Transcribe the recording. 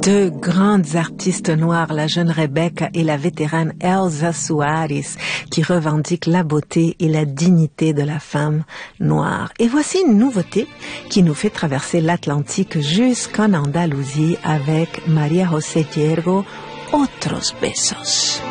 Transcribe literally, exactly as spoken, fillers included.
Deux grandes artistes noires, la jeune Rebecca et la vétérane Elza Soares, qui revendiquent la beauté et la dignité de la femme noire. Et voici une nouveauté qui nous fait traverser l'Atlantique jusqu'en Andalousie avec María José Hiergo, Otros Besos.